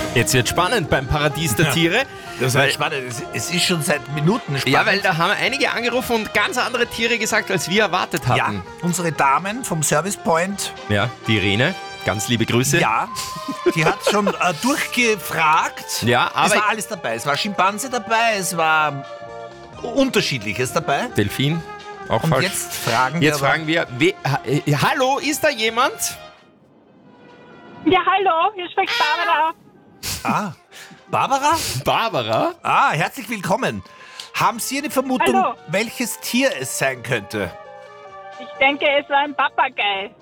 Jetzt wird spannend beim Paradies der Tiere. Das war spannend. Es ist schon seit Minuten spannend. Ja, weil da haben einige angerufen und ganz andere Tiere gesagt, als wir erwartet hatten. Ja, unsere Damen vom Service Point. Ja, die Irene, ganz liebe Grüße. Ja, die hat schon durchgefragt. Ja, aber es war alles dabei. Es war Schimpanse dabei, es war Unterschiedliches dabei. Delfin, auch Und falsch. jetzt fragen Jetzt wir aber- fragen wir, hallo, ist da jemand? Ja, hallo, hier spricht Barbara. Ah, Barbara? Barbara? Ah, herzlich willkommen. Haben Sie eine Vermutung, Hallo. welches Tier es sein könnte? Ich denke, es war ein Papagei.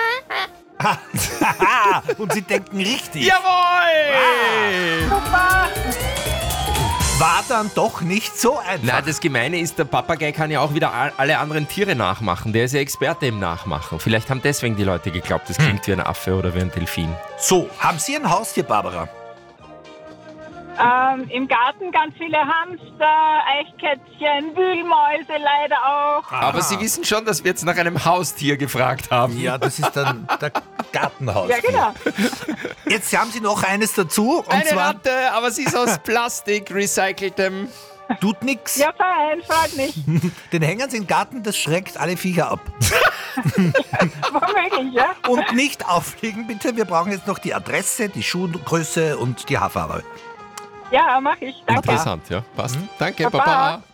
Und Sie denken richtig. Jawohl! Super. War dann doch nicht so einfach. Na, das Gemeine ist, der Papagei kann ja auch wieder alle anderen Tiere nachmachen. Der ist ja Experte im Nachmachen. Vielleicht haben deswegen die Leute geglaubt, das klingt wie ein Affe oder wie ein Delfin. So, haben Sie ein Haustier, Barbara? Im Garten ganz viele Hamster, Eichkätzchen, Wühlmäuse leider auch. Aber Sie wissen schon, dass wir jetzt nach einem Haustier gefragt haben. Ja, das ist dann der Gartenhaus. Ja, genau. Jetzt haben Sie noch eines dazu, und Eine zwar Ratte, aber sie ist aus Plastik, recyceltem. tut nix. Ja, fein, freut mich. Den hängen Sie im Garten, das schreckt alle Viecher ab. Womöglich, ja. Und nicht auflegen, bitte. Wir brauchen jetzt noch die Adresse, die Schuhgröße und die Haarfarbe. Ja, mach ich. Danke. Interessant, ja. Passt. Danke, Baba. Papa.